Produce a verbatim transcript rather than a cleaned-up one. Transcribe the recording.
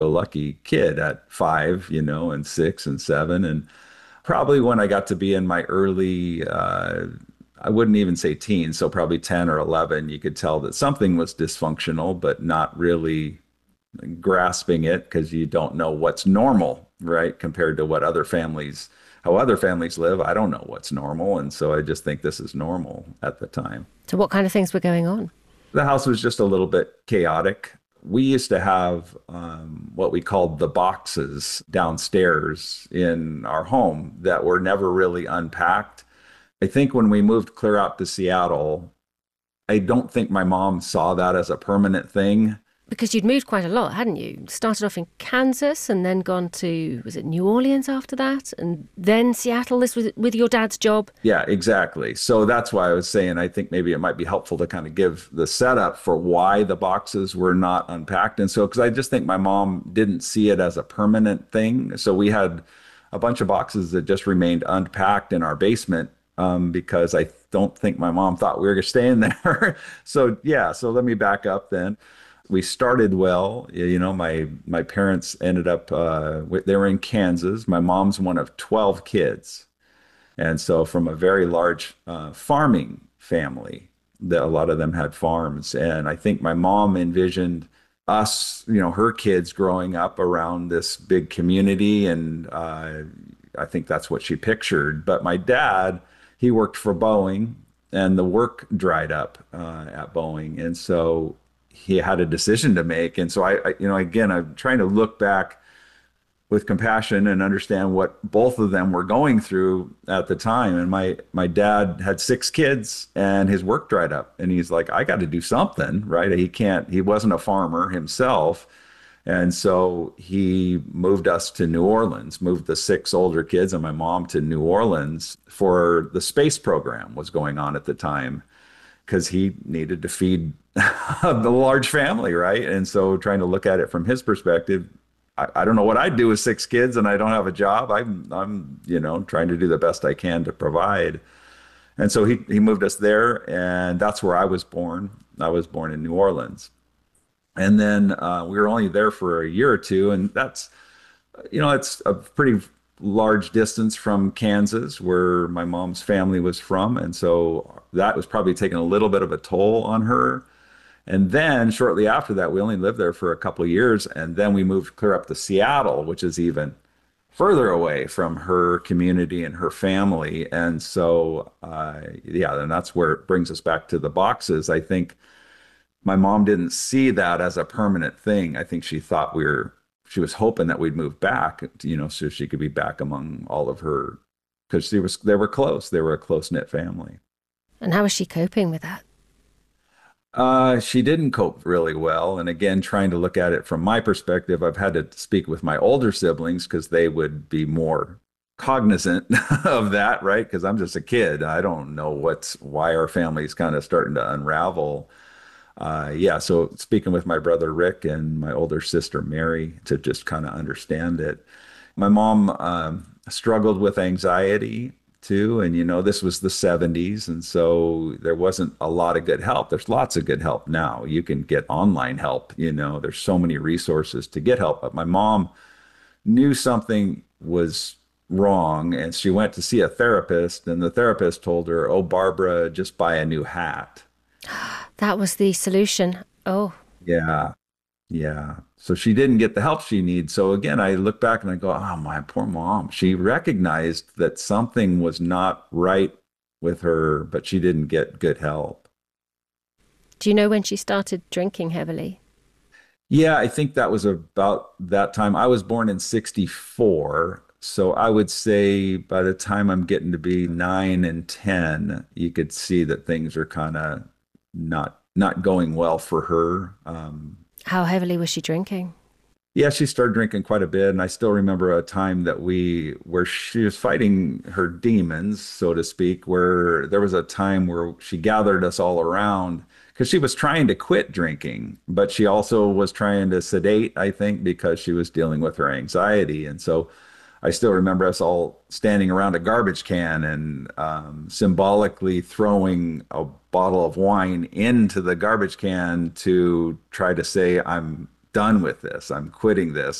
lucky kid at five, you know, and six and seven. And probably when I got to be in my early, uh, I wouldn't even say teens, so probably ten or eleven, you could tell that something was dysfunctional, but not really grasping it because you don't know what's normal, right? Compared to what other families, how other families live. I don't know what's normal. And so I just think this is normal at the time. So what kind of things were going on? The house was just a little bit chaotic. We used to have um, what we called the boxes downstairs in our home that were never really unpacked. I think when we moved clear out to Seattle, I don't think my mom saw that as a permanent thing. Because you'd moved quite a lot, hadn't you? Started off in Kansas and then gone to, was it New Orleans after that? And then Seattle, this was with your dad's job? Yeah, exactly. So that's why I was saying I think maybe it might be helpful to kind of give the setup for why the boxes were not unpacked. And so, because I just think my mom didn't see it as a permanent thing. So we had a bunch of boxes that just remained unpacked in our basement um, because I don't think my mom thought we were staying there. So, yeah, so let me back up then. We started well. You know, my my parents ended up uh, they were in Kansas. My mom's one of twelve kids, and so from a very large uh, farming family, that a lot of them had farms. And I think my mom envisioned us, you know, her kids growing up around this big community, and uh, I think that's what she pictured. But my dad, he worked for Boeing, and the work dried up uh, at Boeing, and so he had a decision to make. And so I, I, you know, again, I'm trying to look back with compassion and understand what both of them were going through at the time. And my my dad had six kids and his work dried up. And he's like, I got to do something, right? He can't, he wasn't a farmer himself. And so he moved us to New Orleans, moved the six older kids and my mom to New Orleans for the space program was going on at the time, because he needed to feed the large family, right? And so trying to look at it from his perspective, I, I don't know what I'd do with six kids and I don't have a job. I'm, I'm, you know, trying to do the best I can to provide. And so he, he moved us there, and that's where I was born. I was born in New Orleans. And then uh, we were only there for a year or two, and that's, you know, it's a pretty large distance from Kansas, where my mom's family was from. And so that was probably taking a little bit of a toll on her. And then shortly after that, we only lived there for a couple of years. And then we moved clear up to Seattle, which is even further away from her community and her family. And so, uh, yeah, and that's where it brings us back to the boxes. I think my mom didn't see that as a permanent thing. I think she thought we were she was hoping that we'd move back, you know, so she could be back among all of her, because she was, they were close. They were a close-knit family. And how was she coping with that? Uh, she didn't cope really well. And again, trying to look at it from my perspective, I've had to speak with my older siblings because they would be more cognizant of that, right? Because I'm just a kid. I don't know what's why our family's kind of starting to unravel. Uh, yeah, so speaking with my brother Rick and my older sister Mary to just kind of understand it. My mom um, struggled with anxiety too, and you know this was the seventies, and so there wasn't a lot of good help. There's lots of good help now. You can get online help. You know, there's so many resources to get help. But my mom knew something was wrong, and she went to see a therapist, and the therapist told her, "Oh, Barbara, just buy a new hat." That was the solution. Oh, Yeah, yeah. So she didn't get the help she needs. So again, I look back and I go, oh, my poor mom. She recognized that something was not right with her, but she didn't get good help. do you know when she started drinking heavily? Yeah, I think that was about that time. I was born in sixty-four. So I would say by the time I'm getting to be nine and ten, you could see that things are kind of not not going well for her. Um, How heavily was she drinking? Yeah, she started drinking quite a bit, and I still remember a time that we where she was fighting her demons, so to speak, where there was a time where she gathered us all around because she was trying to quit drinking, but she also was trying to sedate, I think, because she was dealing with her anxiety. And so I still remember us all standing around a garbage can and um, symbolically throwing a bottle of wine into the garbage can to try to say, I'm done with this. I'm quitting this.